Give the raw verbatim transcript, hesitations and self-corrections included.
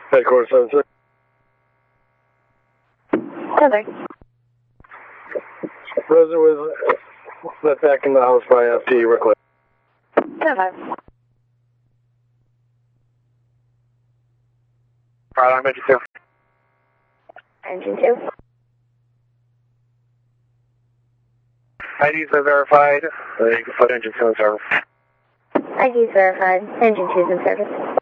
Headquarters seven six. Heather. Resident was let back in the house by F T Rickley. Heather. Right, I'm engine two. Engine two. I Ds are verified. Uh, you can put engine two in service. I Ds verified. Engine two's in service.